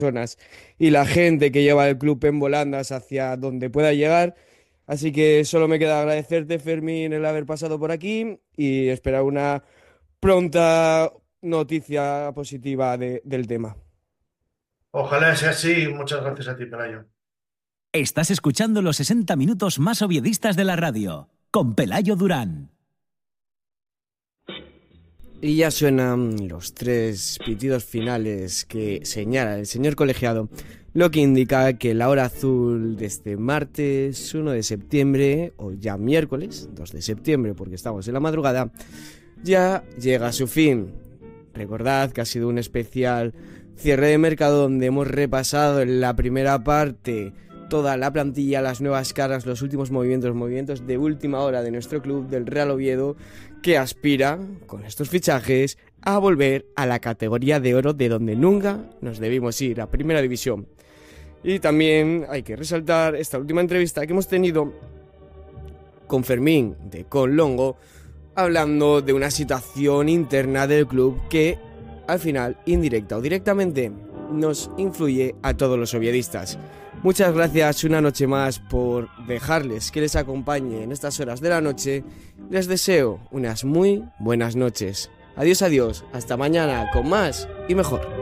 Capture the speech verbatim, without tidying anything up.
personas y la gente que lleva el club en volandas hacia donde pueda llegar. Así que solo me queda agradecerte, Fermín, el haber pasado por aquí y esperar una pronta noticia positiva de- del tema. Ojalá sea así. Muchas gracias a ti, Pelayo. Estás escuchando los sesenta minutos más oviedistas de la radio, con Pelayo Durán. Y ya suenan los tres pitidos finales que señala el señor colegiado, lo que indica que la hora azul de este martes uno de septiembre, o ya miércoles dos de septiembre porque estamos en la madrugada, ya llega a su fin. Recordad que ha sido un especial cierre de mercado donde hemos repasado en la primera parte toda la plantilla, las nuevas caras, los últimos movimientos, movimientos de última hora de nuestro club del Real Oviedo, que aspira, con estos fichajes, a volver a la categoría de oro de donde nunca nos debimos ir, a Primera División. Y también hay que resaltar esta última entrevista que hemos tenido con Fermín de Conlongo, hablando de una situación interna del club que, al final, indirecta o directamente, nos influye a todos los oviedistas. Muchas gracias una noche más por dejarles que les acompañe en estas horas de la noche. Les deseo unas muy buenas noches. Adiós, adiós. Hasta mañana con más y mejor.